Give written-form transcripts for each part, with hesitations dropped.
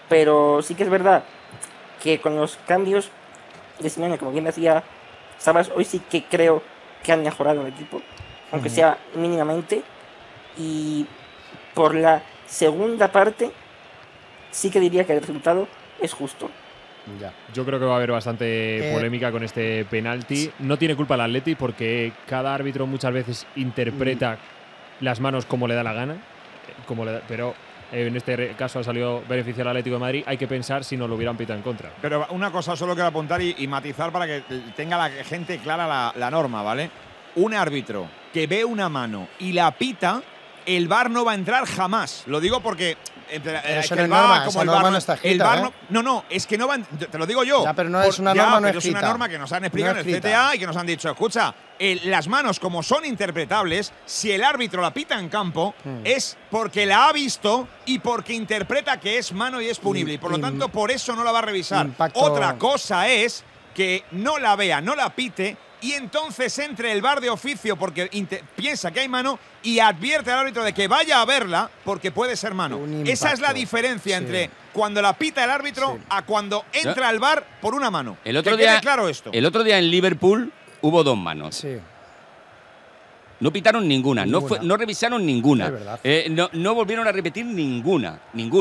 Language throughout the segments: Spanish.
Pero sí que es verdad que con los cambios de Simeone, como bien decía Sabas, hoy sí que creo que han mejorado el equipo, aunque sea mínimamente. Y por la segunda parte sí que diría que el resultado es justo. Ya. Yo creo que va a haber bastante polémica con este penalti. No tiene culpa el Atleti porque cada árbitro muchas veces interpreta las manos como le da la gana, pero en este caso ha salido beneficiar al Atlético de Madrid. Hay que pensar si no lo hubieran pitado en contra. Pero una cosa solo quiero apuntar y matizar para que tenga la gente clara la norma, ¿vale? Un árbitro que ve una mano y la pita, el VAR no va a entrar jamás. Lo digo porque eso no es norma, esa norma no está escrita, no, es que no va, te lo digo yo. Ya, pero no es una norma no escrita. Es una norma que nos han explicado en el CTA y que nos han dicho, escucha, las manos como son interpretables, si el árbitro la pita en campo, es porque la ha visto y porque interpreta que es mano y es punible. Y por lo tanto, por eso no la va a revisar. Otra cosa es que no la vea, no la pite, y entonces entre el VAR de oficio porque piensa que hay mano y advierte al árbitro de que vaya a verla porque puede ser mano. Esa es la diferencia entre cuando la pita el árbitro a cuando entra al VAR por una mano. El otro día, claro esto. El otro día en Liverpool hubo 2 manos. Sí. No pitaron ninguna. No revisaron ninguna. Es verdad. No volvieron a repetir ninguna.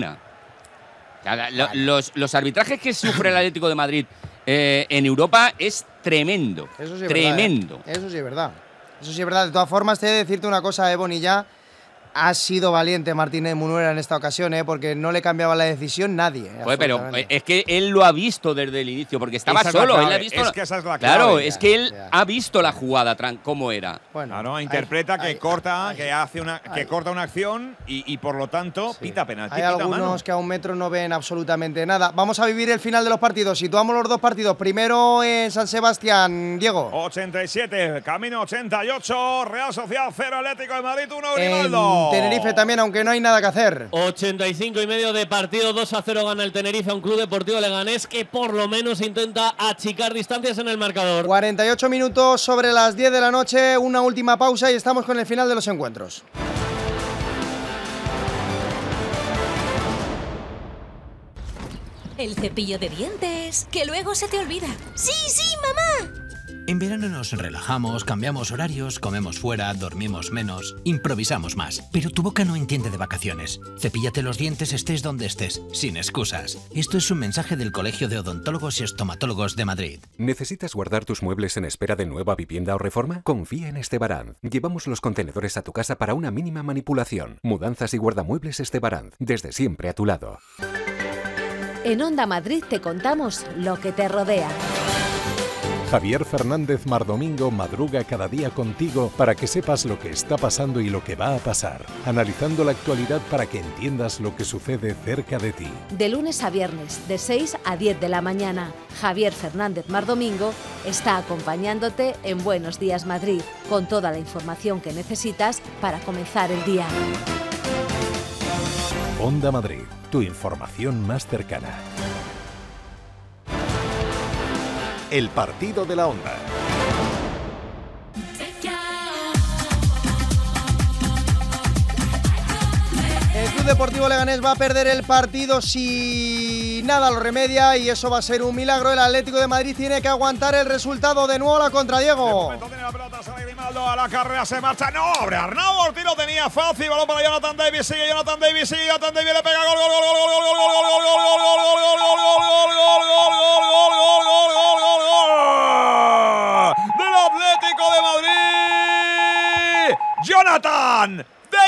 Los arbitrajes que sufre el Atlético de Madrid en Europa es tremendo. Eso sí es tremendo. Verdad, Eso sí es verdad. Eso sí es verdad. De todas formas, te he de decirte una cosa, Bonilla. Ha sido valiente Martínez Munuera en esta ocasión, porque no le cambiaba la decisión nadie. Pero es que él lo ha visto desde el inicio, porque estaba solo. Él ha visto es que esa es la clave. Claro, es que él ha visto la jugada, cómo era. Bueno, claro, interpreta que corta, que corta una acción y por lo tanto pita penalti. Hay algunos que a 1 metro no ven absolutamente nada. Vamos a vivir el final de los partidos. Situamos los 2 partidos. Primero en San Sebastián, Diego. 87, camino 88, Real Sociedad 0, Atlético de Madrid 1, Grimaldo. Tenerife también, aunque no hay nada que hacer. 85 y medio de partido, 2-0 gana el Tenerife a un Club Deportivo Leganés que por lo menos intenta achicar distancias en el marcador. 48 minutos sobre las 10 de la noche, una última pausa y estamos con el final de los encuentros. El cepillo de dientes, que luego se te olvida. ¡Sí, mamá! En verano nos relajamos, cambiamos horarios, comemos fuera, dormimos menos, improvisamos más. Pero tu boca no entiende de vacaciones. Cepíllate los dientes estés donde estés, sin excusas. Esto es un mensaje del Colegio de Odontólogos y Estomatólogos de Madrid. ¿Necesitas guardar tus muebles en espera de nueva vivienda o reforma? Confía en Estebaranz. Llevamos los contenedores a tu casa para una mínima manipulación. Mudanzas y guardamuebles Estebaranz, desde siempre a tu lado. En Onda Madrid te contamos lo que te rodea. Javier Fernández Mardomingo madruga cada día contigo para que sepas lo que está pasando y lo que va a pasar, analizando la actualidad para que entiendas lo que sucede cerca de ti. De lunes a viernes, de 6 a 10 de la mañana, Javier Fernández Mardomingo está acompañándote en Buenos Días Madrid, con toda la información que necesitas para comenzar el día. Onda Madrid, tu información más cercana. El partido de la Onda. El Club Deportivo Leganés va a perder el partido si nada lo remedia y eso va a ser un milagro. El Atlético de Madrid tiene que aguantar el resultado. De nuevo la contra Diego. Tiene la pelota, sale Grimaldo a la carrera, se marcha. No, hombre, Arnau Ortiz lo tenía fácil. Balón para Jonathan Davis, sigue Jonathan Davis, Jonathan Davis le pega gol, gol, gol, gol, gol, gol, gol, gol, gol, gol, gol, gol, gol, gol, del Atlético de Madrid, Jonathan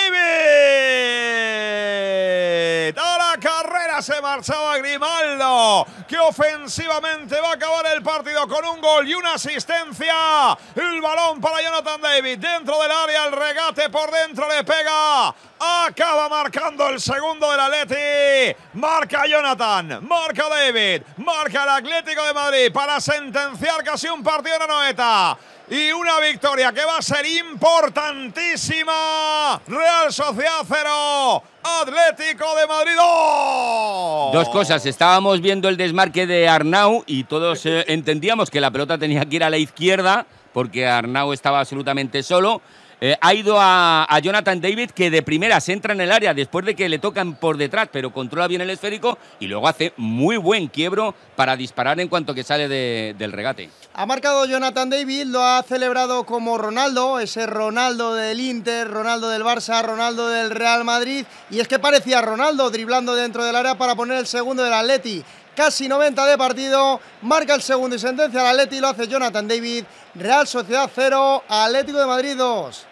David. A la carrera se marchaba Grimaldo, que ofensivamente va a acabar el partido con un gol y una asistencia. El balón para Jonathan David dentro del área, el regate por dentro le pega. Acaba marcando el segundo del Atleti. Marca Jonathan, marca David, marca el Atlético de Madrid para sentenciar casi un partido en Anoeta. Y una victoria que va a ser importantísima. Real Sociedad 0, Atlético de Madrid 2. Dos cosas, estábamos viendo el desmarque de Arnau y todos entendíamos que la pelota tenía que ir a la izquierda porque Arnau estaba absolutamente solo. Ha ido a Jonathan David, que de primeras entra en el área después de que le tocan por detrás, pero controla bien el esférico y luego hace muy buen quiebro para disparar en cuanto que sale del regate. Ha marcado Jonathan David, lo ha celebrado como Ronaldo, ese Ronaldo del Inter, Ronaldo del Barça, Ronaldo del Real Madrid. Y es que parecía Ronaldo driblando dentro del área para poner el segundo del Atleti. Casi 90 de partido, marca el segundo y sentencia al Atleti, lo hace Jonathan David. Real Sociedad 0, Atlético de Madrid 2.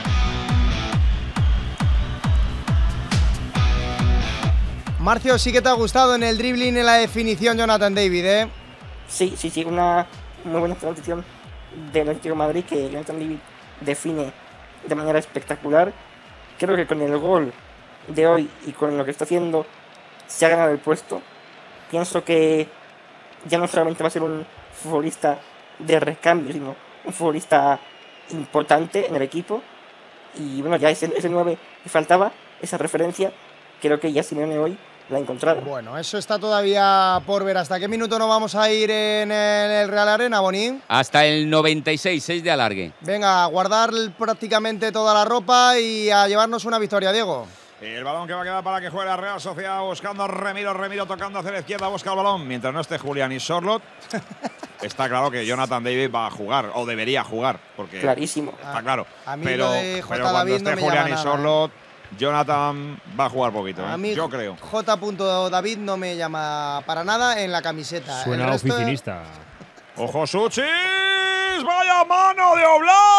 Marcio, sí que te ha gustado en el dribbling y en la definición Jonathan David, ¿eh? Sí, una muy buena transición del Atlético de Madrid que Jonathan David define de manera espectacular. Creo que con el gol de hoy y con lo que está haciendo se ha ganado el puesto. Pienso que ya no solamente va a ser un futbolista de recambio, sino un futbolista importante en el equipo. Y bueno, ya ese 9 que faltaba, esa referencia, creo que ya Simeone hoy la ha encontrado. Bueno, eso está todavía por ver. ¿Hasta qué minuto nos vamos a ir en el Real Arena, Bonín? Hasta el 96, 6 de alargue. Venga, a guardar prácticamente toda la ropa y a llevarnos una victoria, Diego. El balón que va a quedar para que juegue la Real Sociedad, buscando a Remiro tocando hacia la izquierda, busca el balón. Mientras no esté Julián y Sorloth, está claro que Jonathan David va a jugar, o debería jugar, porque clarísimo. Está claro. A mí pero cuando David esté no Julián y Sorloth, Jonathan va a jugar poquito, a mí, yo creo. J. David no me llama para nada en la camiseta. Suena oficinista. ¡Ojo, Suchis! ¡Vaya mano de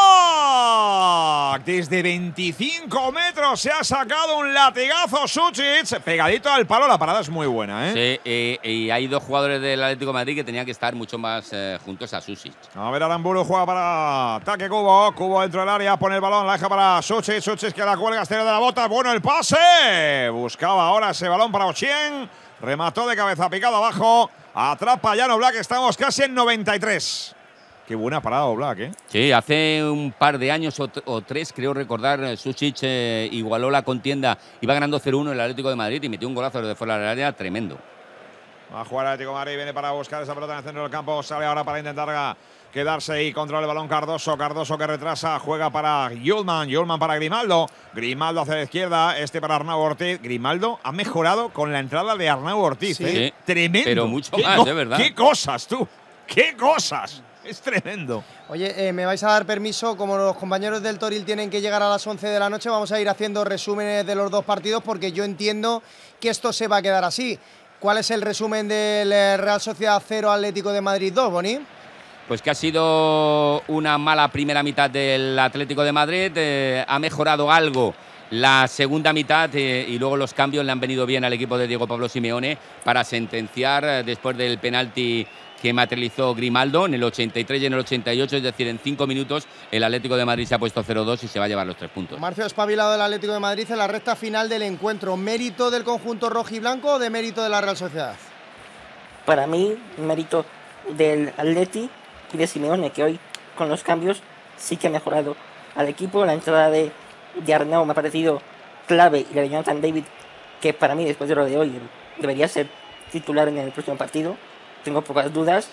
Oblak! Desde 25 metros se ha sacado un latigazo Suchis. Pegadito al palo, la parada es muy buena, ¿eh? Sí, y hay dos jugadores del Atlético de Madrid que tenían que estar mucho más juntos a Suchis. A ver, Aramburu juega para ataque Cubo. Cubo dentro del área, pone el balón, la deja para Suchis. Suchis que la cuelga, exterior de la bota. Bueno el pase. Buscaba ahora ese balón para Ochien. Remató de cabeza, picado abajo. Atrapa Jan Oblak, estamos casi en 93. Qué buena parada Oblak, ¿eh? Sí, hace un par de años o tres, creo recordar, Suchis igualó la contienda. Iba ganando 0-1 el Atlético de Madrid y metió un golazo desde fuera del área tremendo. Va a jugar el Atlético de Madrid, viene para buscar esa pelota en el centro del campo. Sale ahora para intentar quedarse y controla el balón Cardoso. Cardoso que retrasa, juega para Yulman. Yulman para Grimaldo. Grimaldo hacia la izquierda, para Arnau Ortiz. Grimaldo ha mejorado con la entrada de Arnau Ortiz. Sí, tremendo. Pero mucho más, de verdad. ¡Qué cosas, tú! ¡Qué cosas! Es tremendo. Oye, me vais a dar permiso, como los compañeros del Toril tienen que llegar a las 11 de la noche, vamos a ir haciendo resúmenes de los dos partidos porque yo entiendo que esto se va a quedar así. ¿Cuál es el resumen del Real Sociedad 0, Atlético de Madrid 2, Boni? Pues que ha sido una mala primera mitad del Atlético de Madrid, ha mejorado algo la segunda mitad y luego los cambios le han venido bien al equipo de Diego Pablo Simeone para sentenciar después del penalti que materializó Grimaldo en el 83 y en el 88, es decir, en 5 minutos el Atlético de Madrid se ha puesto 0-2 y se va a llevar los 3 puntos. Marcio, espabilado del Atlético de Madrid en la recta final del encuentro. ¿Mérito del conjunto rojiblanco o de mérito de la Real Sociedad? Para mí, mérito del Atleti y de Simeone, que hoy con los cambios sí que ha mejorado al equipo. La entrada de Arnau me ha parecido clave y la de Jonathan David, que para mí después de lo de hoy debería ser titular en el próximo partido. Tengo pocas dudas.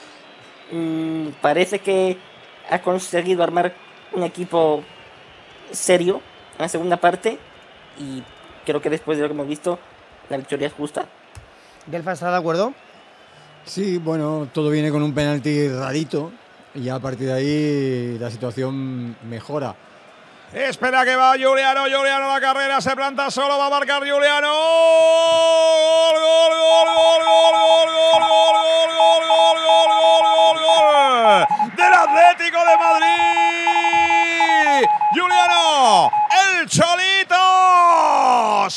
Parece que ha conseguido armar un equipo serio en la segunda parte y creo que después de lo que hemos visto la victoria es justa. ¿Delfa está de acuerdo? Sí, bueno, todo viene con un penalti rarito y ya a partir de ahí la situación mejora. Espera que va Juliano, Juliano la carrera, se planta solo, va a marcar Juliano. ¡Gol, gol, gol, gol, gol, gol, gol, gol, gol, gol, gol, gol, gol! ¡Del Atlético de Madrid! ¡Juliano! ¡El Cholito!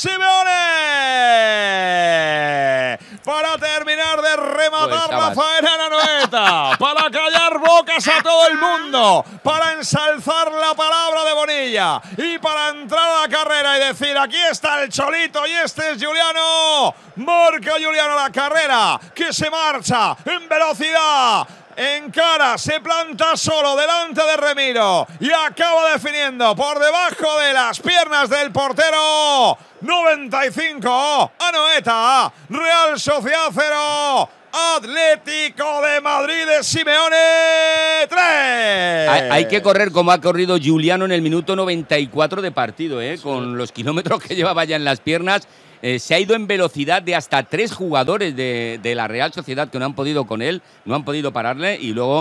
¡Simeone! Para terminar de rematar la faena en Anoeta, para callar bocas a todo el mundo, para ensalzar la palabra de Bonilla y para entrar a la carrera y decir aquí está el Cholito y este es Juliano. Marca Juliano la carrera que se marcha en velocidad. encara, se planta solo delante de Remiro y acaba definiendo por debajo de las piernas del portero. 95, Anoeta, Real Sociedad 0. Atlético de Madrid de Simeone 3. Hay que correr como ha corrido Giuliano en el minuto 94 de partido, con los kilómetros que llevaba ya en las piernas. Se ha ido en velocidad de hasta 3 jugadores de la Real Sociedad que no han podido con él, no han podido pararle, y luego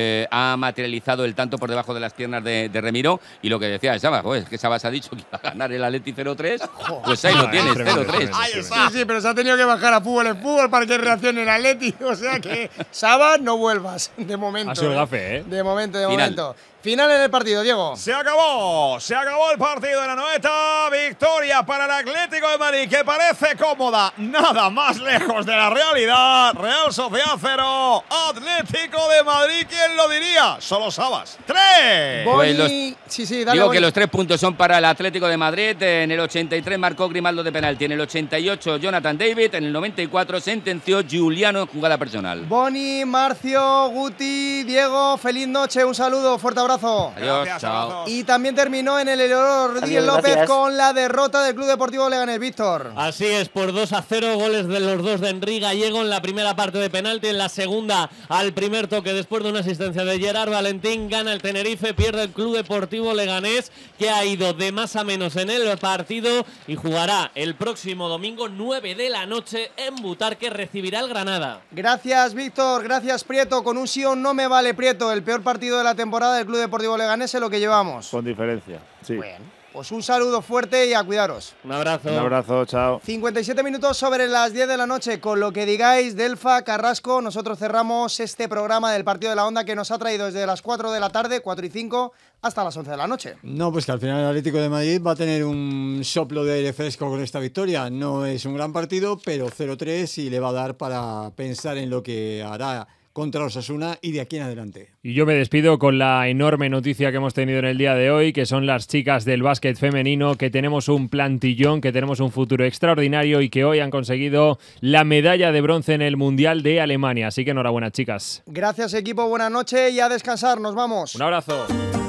ha materializado el tanto por debajo de las piernas de Remiro. Y lo que decía Sabas, es que Sabas ha dicho que iba a ganar el Atleti 0-3, pues ahí lo tienes, 0-3. Sí, pero se ha tenido que bajar a fútbol en fútbol para que reaccione el Atleti. O sea que, Sabas, no vuelvas de momento. Ha sido el gafe, De momento. Final en el partido, Diego. Se acabó el partido de la Anoeta. Victoria para el Atlético de Madrid, que parece cómoda, nada más lejos de la realidad. Real Sociedad 0, Atlético de Madrid, ¿quién lo diría? Solo Sabas. 3. Pues dale, digo Boni. que los 3 puntos son para el Atlético de Madrid. En el 83 marcó Grimaldo de penalti, en el 88 Jonathan David, en el 94 sentenció Giuliano en jugada personal. Boni, Marcio, Guti, Diego, feliz noche, un saludo, fuerte abrazo. Adiós, Gracias, chao. abrazos. Y también terminó en el Eleodoro Rodríguez López gracias. con la derrota del Club Deportivo Leganés. Víctor. Así es, por 2-0, goles de los dos de Henry Gallego en la primera parte de penalti, en la segunda al primer toque después de una asistencia de Gerard Valentín. Gana el Tenerife, pierde el Club Deportivo Leganés, que ha ido de más a menos en el partido y jugará el próximo domingo 9 de la noche en Butarque, recibirá el Granada. Gracias, Víctor. Gracias, Prieto. Con un sí o no me vale, Prieto. El peor partido de la temporada del Club Deportivo Leganés es lo que llevamos. Con diferencia, sí. Bueno, pues un saludo fuerte y a cuidaros. Un abrazo. Un abrazo, chao. 57 minutos sobre las 10 de la noche. Con lo que digáis, Delfa, Carrasco, nosotros cerramos este programa del Partido de la Onda que nos ha traído desde las 4 de la tarde, 4 y 5, hasta las 11 de la noche. No, pues que al final el Atlético de Madrid va a tener un soplo de aire fresco con esta victoria. No es un gran partido, pero 0-3 y le va a dar para pensar en lo que hará contra Osasuna y de aquí en adelante. Y yo me despido con la enorme noticia que hemos tenido en el día de hoy, que son las chicas del básquet femenino, que tenemos un plantillón, que tenemos un futuro extraordinario y que hoy han conseguido la medalla de bronce en el Mundial de Alemania. Así que enhorabuena, chicas. Gracias, equipo. Buenas noches y a descansar. Nos vamos. Un abrazo.